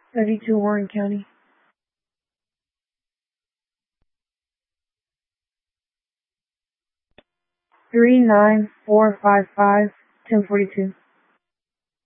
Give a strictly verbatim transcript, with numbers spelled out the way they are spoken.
thirty-two Warren County. Three nine four five five ten forty two.